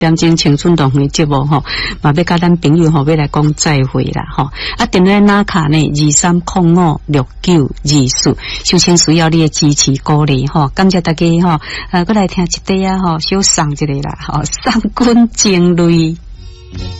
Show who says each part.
Speaker 1: 点钟青春动的节目吼，嘛要甲咱朋友吼要来讲再会啦吼。啊，电话哪卡呢？23056924，首先需要你的支持鼓励吼，感谢大家吼，过来听一底啊吼，小送一个啦吼，送君情泪。